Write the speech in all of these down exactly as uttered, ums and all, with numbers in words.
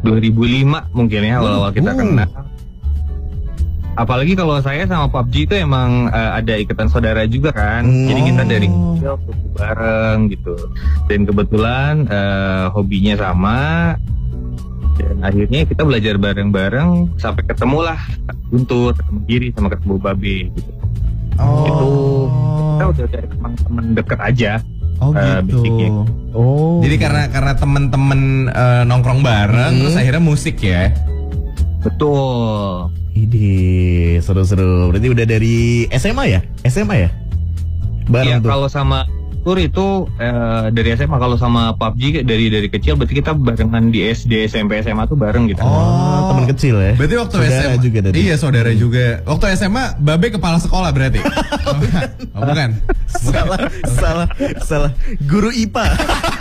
dua ribu lima mungkin ya awal-awal kita uh. kenal. Apalagi kalau saya sama P U B G itu emang uh, ada ikatan saudara juga kan. Oh. Jadi kita dari kecil bareng gitu. Dan kebetulan uh, hobinya sama. Dan akhirnya kita belajar bareng-bareng sampai ketemu lah Guntur, ketemu Giri, sama ketemu Babe gitu. Oh. Itu kita udah dari teman-teman deket aja. Oh uh, gitu. Basicnya. Oh. Jadi karena karena teman-teman uh, nongkrong bareng, hmm. terus akhirnya musik ya. Betul. Ide, seru-seru. Berarti udah dari S M A ya? S M A ya? Iya, kalau sama Tur itu eh, dari S M A, kalau sama P U B G dari dari kecil berarti kita barengan di S D, S M P, S M A tuh bareng gitu. Oh, teman kecil ya. Berarti waktu saudara S M A juga dari. Iya, saudara juga. Waktu S M A Babe kepala sekolah berarti. oh, bukan. Oh, bukan. Salah, salah, salah. Guru I P A.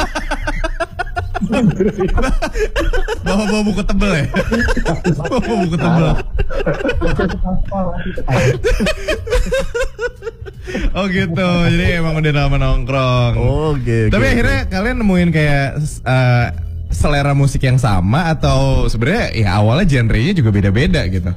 Bawa bawa buku tebel ya. Bawa buku tebel. Oh gitu. Jadi emang udah lama nongkrong. Oh gitu. Tapi okay, akhirnya okay. kalian nemuin kayak uh, selera musik yang sama atau sebenarnya ya awalnya genrenya juga beda-beda gitu.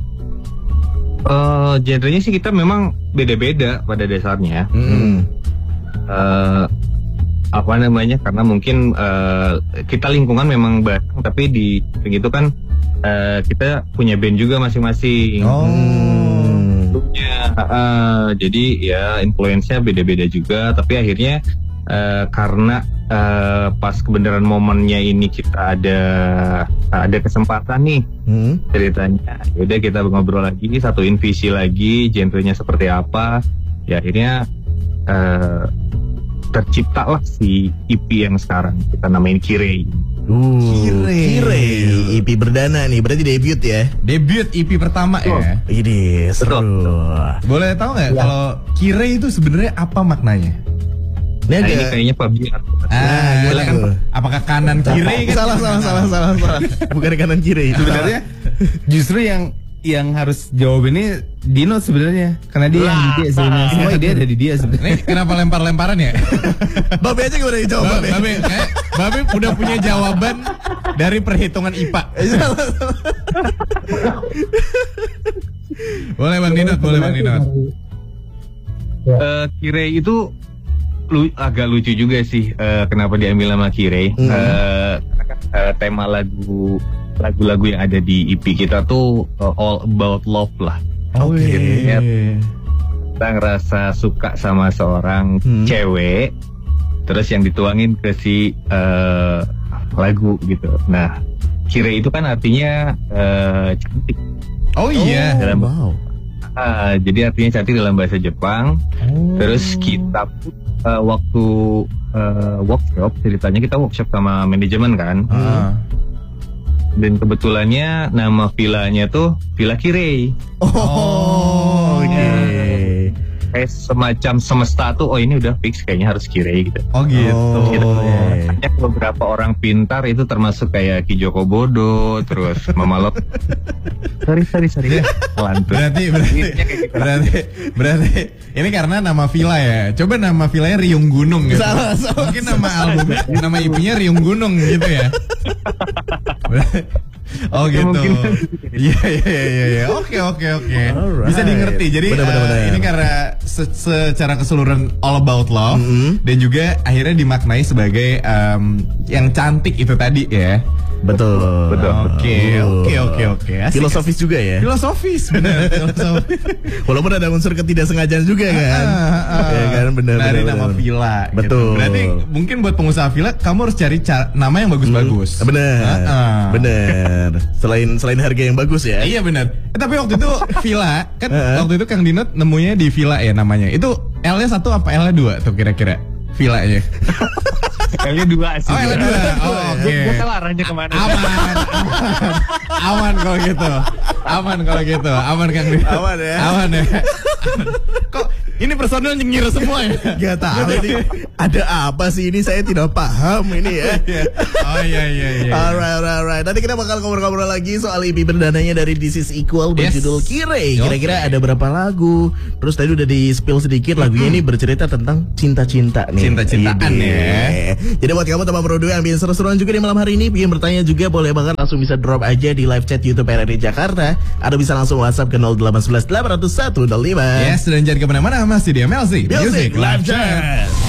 Uh, genrenya sih kita memang beda-beda pada dasarnya. Mm. Uh, apa namanya? Karena mungkin uh, kita lingkungan memang bareng, tapi di begitu kan uh, kita punya band juga masing-masing. Oh. Punya, uh, jadi ya influence-nya beda-beda juga. Tapi akhirnya uh, karena uh, pas kebenaran momennya ini kita ada ada kesempatan nih hmm. ceritanya. Udah kita ngobrol lagi, satuin visi lagi, genrenya seperti apa. Ya akhirnya uh, terciptalah si E P yang sekarang kita namain Kirei. Uh, Kirei. Kirei. E P berdana nih, berarti debut ya? Debut E P pertama oh. ya. Ini seru. Betul. Boleh tahu nggak ya. kalau Kirei itu sebenarnya apa maknanya? Ini, nah, ini kayaknya P U B G. Ah, gimana kan? Apakah kanan Kirei kan? Salah, salah, salah, salah, salah. Bukan kanan Kirei. Sebenarnya justru yang yang harus jawab ini Dino sebenarnya, karena dia yang di dia sebenarnya. Semua ide ada di dia sebenarnya. Kenapa lempar-lemparan ya? Babe aja gimana dijawab Babe? Babe, kayak Babe udah punya jawaban dari perhitungan I P A. Boleh Bang Dinot, boleh Bang Dinot. Uh, Kirei itu lu, agak lucu juga sih uh, kenapa diambil nama Kirei. Mm. Uh, uh, tema lagu lagu-lagu yang ada di E P kita tuh uh, all about love lah. Oke. Okay. Kita ngerasa suka sama seorang hmm. cewek, terus yang dituangin ke si uh, lagu gitu. Nah, Kirei itu kan artinya uh, cantik. Oh iya. Dalam, wow. Uh, jadi artinya cantik dalam bahasa Jepang. Oh. Terus kita uh, waktu uh, workshop, ceritanya kita workshop sama manajemen kan. Uh. Dan kebetulannya nama villanya tuh Villa Kirei. Oh, oke. Okay. Kayak semacam semesta tuh, oh ini udah fix kayaknya harus Kirei gitu. Oh gitu. Oh, gitu. Banyak beberapa orang pintar itu termasuk kayak Ki Joko Bodo, terus Mama Lop. Sorry, sorry, sorry. Berarti, berarti, berarti, berarti, ini karena nama villa ya. Coba nama villanya Riung Gunung gitu. Salah, salah. Mungkin nama albumnya, nama I P-nya Riung Gunung gitu ya. Oh gitu. Iya iya iya iya. Oke oke oke. Bisa dimengerti. Jadi bener, bener, bener. Uh, ini karena se- secara keseluruhan all about love mm-hmm. dan juga akhirnya dimaknai sebagai um, yang cantik itu tadi ya. Betul. Betul. Oke oke oke oke. Filosofis juga ya. Filosofis benar. Filosofis. Walaupun ada unsur ketidaksengajaan juga kan. Ah, ah, ah. Ya kan benar. Dari benar, nama benar. villa. Betul. Gitu. Berarti mungkin buat pengusaha villa kamu harus cari cara, nama yang bagus-bagus. Hmm. Benar. Ah, ah. Benar. Selain selain harga yang bagus ya. Iya benar. Eh, tapi waktu itu villa kan waktu itu Kang Dinot nemunya di villa ya namanya. Itu L-nya satu apa L-nya dua tuh kira-kira villanya? L-nya dua sih. Oh L-nya dua. Oh oke. Okay. Gue salah arahnya kemana? Aman. Aman. Aman kalau gitu. Aman kalau gitu. Aman Kang Dinot. Aman ya. Aman ya. Aman. Kok ini personel nyengir semua ya. Gak tahu nih. Ada apa sih ini, saya tidak paham ini ya. Oh iya iya iya. Alright, alright, alright. Nanti kita bakal ngobrol-ngobrol lagi soal I P perdananya dari This Is Equal berjudul yes. Kire. Kira-kira okay. ada berapa lagu? Terus tadi udah di spill sedikit, lagunya mm-hmm. ini bercerita tentang cinta-cinta nih. Cinta-cintaan ya. Jadi buat kamu teman berdua yang bikin seru-seruan juga di malam hari ini, ingin bertanya juga boleh banget langsung bisa drop aja di live chat YouTube R R D Jakarta, atau bisa langsung WhatsApp ke nol delapan satu satu delapan nol satu nol lima. Yes, dan jangan kemana-mana, masih di M L C Music Live Chat.